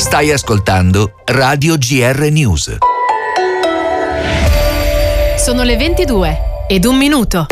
Stai ascoltando Radio GR News. Sono le 22:01.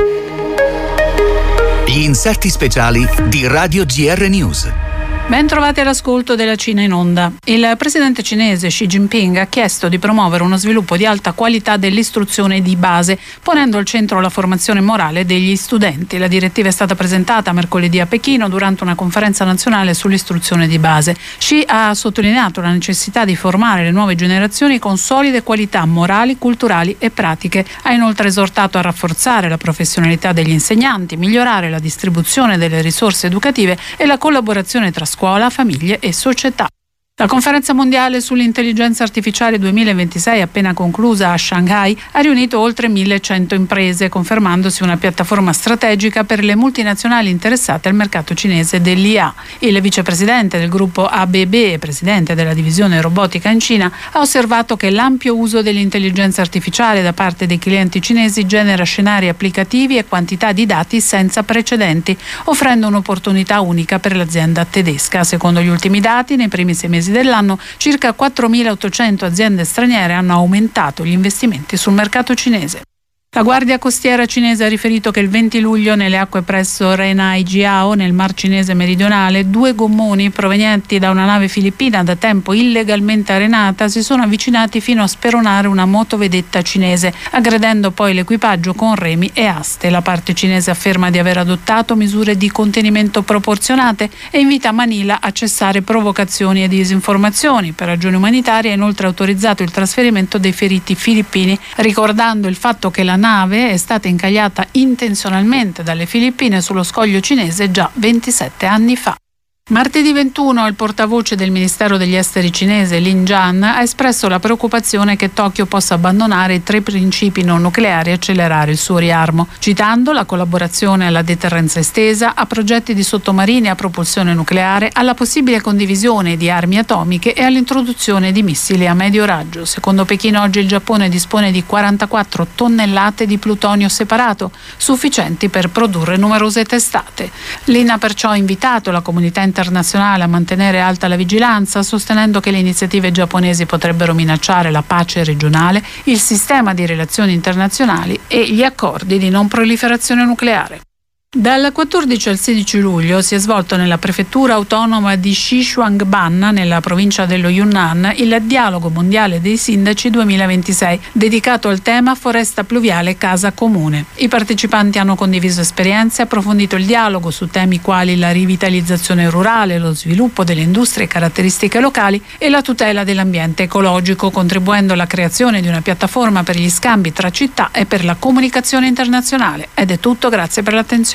Gli inserti speciali di Radio GR News. Ben trovati all'ascolto della Cina in onda. Il presidente cinese Xi Jinping ha chiesto di promuovere uno sviluppo di alta qualità dell'istruzione di base, ponendo al centro la formazione morale degli studenti. La direttiva è stata presentata mercoledì a Pechino durante una conferenza nazionale sull'istruzione di base. Xi ha sottolineato la necessità di formare le nuove generazioni con solide qualità morali, culturali e pratiche. Ha inoltre esortato a rafforzare la professionalità degli insegnanti, migliorare la distribuzione delle risorse educative e la collaborazione tra scuola, famiglie e società. La conferenza mondiale sull'intelligenza artificiale 2026, appena conclusa a Shanghai, ha riunito oltre 1.100 imprese, confermandosi una piattaforma strategica per le multinazionali interessate al mercato cinese dell'IA. Il vicepresidente del gruppo ABB e presidente della divisione robotica in Cina ha osservato che l'ampio uso dell'intelligenza artificiale da parte dei clienti cinesi genera scenari applicativi e quantità di dati senza precedenti, offrendo un'opportunità unica per l'azienda tedesca. Secondo gli ultimi dati, nei primi 6 mesi dell'anno, circa 4.800 aziende straniere hanno aumentato gli investimenti sul mercato cinese. La Guardia Costiera cinese ha riferito che il 20 luglio nelle acque presso Renai Jiao, nel Mar Cinese meridionale, 2 gommoni provenienti da una nave filippina da tempo illegalmente arenata si sono avvicinati fino a speronare una motovedetta cinese, aggredendo poi l'equipaggio con remi e aste. La parte cinese afferma di aver adottato misure di contenimento proporzionate e invita Manila a cessare provocazioni e disinformazioni. Per ragioni umanitarie ha inoltre autorizzato il trasferimento dei feriti filippini, ricordando il fatto che la nave è stata incagliata intenzionalmente dalle Filippine sullo scoglio cinese già 27 anni fa. Martedì 21 il portavoce del Ministero degli Esteri cinese Lin Jian ha espresso la preoccupazione che Tokyo possa abbandonare i 3 principi non nucleari e accelerare il suo riarmo, citando la collaborazione alla deterrenza estesa, a progetti di sottomarini a propulsione nucleare, alla possibile condivisione di armi atomiche e all'introduzione di missili a medio raggio. Secondo Pechino oggi il Giappone dispone di 44 tonnellate di plutonio separato, sufficienti per produrre numerose testate. Lin ha perciò invitato la comunità internazionale a mantenere alta la vigilanza, sostenendo che le iniziative giapponesi potrebbero minacciare la pace regionale, il sistema di relazioni internazionali e gli accordi di non proliferazione nucleare. Dal 14 al 16 luglio si è svolto nella prefettura autonoma di Xishuangban, nella provincia dello Yunnan, il Dialogo Mondiale dei Sindaci 2026, dedicato al tema Foresta Pluviale Casa Comune. I partecipanti hanno condiviso esperienze e approfondito il dialogo su temi quali la rivitalizzazione rurale, lo sviluppo delle industrie e caratteristiche locali e la tutela dell'ambiente ecologico, contribuendo alla creazione di una piattaforma per gli scambi tra città e per la comunicazione internazionale. Ed è tutto, grazie per l'attenzione.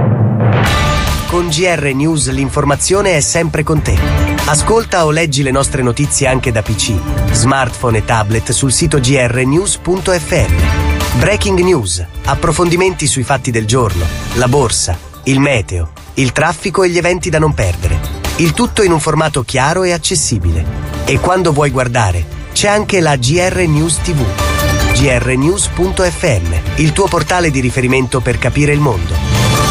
Con GR News l'informazione è sempre con te. Ascolta o leggi le nostre notizie anche da PC, smartphone e tablet sul sito grnews.fm. Breaking news, approfondimenti sui fatti del giorno, la borsa, il meteo, il traffico e gli eventi da non perdere. Il tutto in un formato chiaro e accessibile. E quando vuoi guardare, c'è anche la GR News TV. grnews.fm, il tuo portale di riferimento per capire il mondo.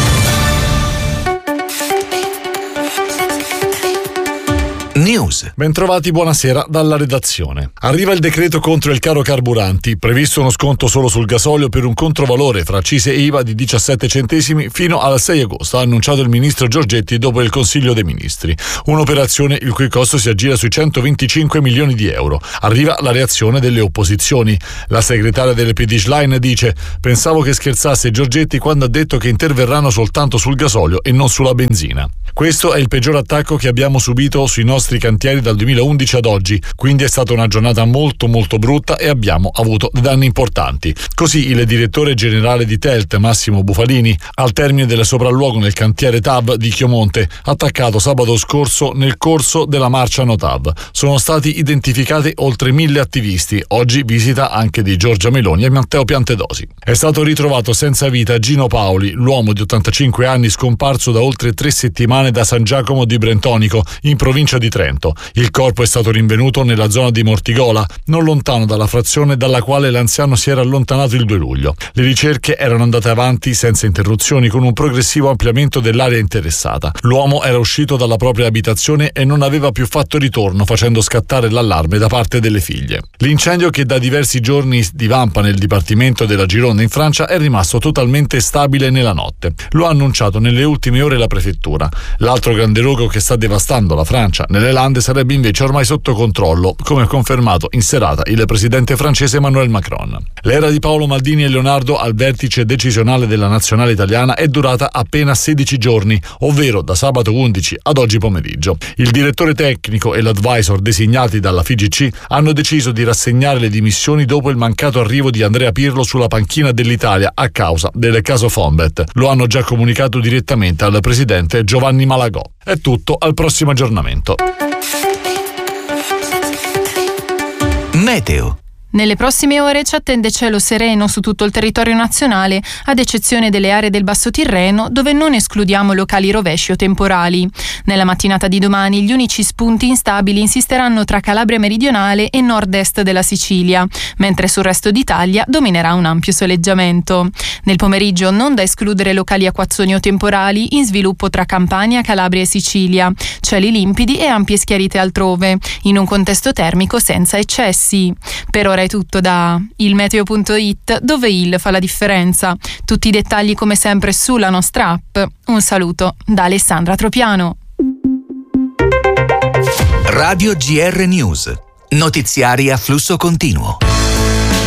News. Bentrovati, buonasera dalla redazione. Arriva il decreto contro il caro carburanti, previsto uno sconto solo sul gasolio per un controvalore fra accise e IVA di 17 centesimi fino al 6 agosto, ha annunciato il ministro Giorgetti dopo il Consiglio dei Ministri. Un'operazione il cui costo si aggira sui 125 milioni di euro. Arriva la reazione delle opposizioni. La segretaria del PD Schlein dice: pensavo che scherzasse Giorgetti quando ha detto che interverranno soltanto sul gasolio e non sulla benzina. Questo è il peggior attacco che abbiamo subito sui nostri cantieri dal 2011 ad oggi, quindi è stata una giornata molto brutta e abbiamo avuto danni importanti. Così il direttore generale di Telt, Massimo Bufalini, al termine del sopralluogo nel cantiere TAV di Chiomonte, attaccato sabato scorso nel corso della marcia No TAV. Sono stati identificati oltre 1.000 attivisti, oggi visita anche di Giorgia Meloni e Matteo Piantedosi. È stato ritrovato senza vita Gino Paoli, l'uomo di 85 anni scomparso da oltre 3 settimane da San Giacomo di Brentonico, in provincia di Trento. Il corpo è stato rinvenuto nella zona di Mortigola, non lontano dalla frazione dalla quale l'anziano si era allontanato il 2 luglio. Le ricerche erano andate avanti senza interruzioni, con un progressivo ampliamento dell'area interessata. L'uomo era uscito dalla propria abitazione e non aveva più fatto ritorno, facendo scattare l'allarme da parte delle figlie. L'incendio, che da diversi giorni divampa nel dipartimento della Gironde in Francia, è rimasto totalmente stabile nella notte. Lo ha annunciato nelle ultime ore la prefettura. L'altro grande rogo che sta devastando la Francia nelle Lande sarebbe invece ormai sotto controllo, come confermato in serata il presidente francese Emmanuel Macron. L'era di Paolo Maldini e Leonardo al vertice decisionale della nazionale italiana è durata appena 16 giorni, ovvero da sabato 11 ad oggi pomeriggio. Il direttore tecnico e l'advisor designati dalla FIGC hanno deciso di rassegnare le dimissioni dopo il mancato arrivo di Andrea Pirlo sulla panchina dell'Italia a causa del caso Fonbet. Lo hanno già comunicato direttamente al presidente Giovanni Malagò. È tutto, al prossimo aggiornamento. Meteo. Nelle prossime ore ci attende cielo sereno su tutto il territorio nazionale, ad eccezione delle aree del Basso Tirreno, dove non escludiamo locali rovesci o temporali. Nella mattinata di domani gli unici spunti instabili insisteranno tra Calabria meridionale e nord-est della Sicilia, mentre sul resto d'Italia dominerà un ampio soleggiamento. Nel pomeriggio non da escludere locali acquazzoni o temporali, in sviluppo tra Campania, Calabria e Sicilia. Cieli limpidi e ampie schiarite altrove, in un contesto termico senza eccessi. Per ora è tutto da ilmeteo.it, dove il fa la differenza. Tutti i dettagli come sempre sulla nostra app. Un saluto da Alessandra Tropiano. Radio GR News. Notiziari a flusso continuo.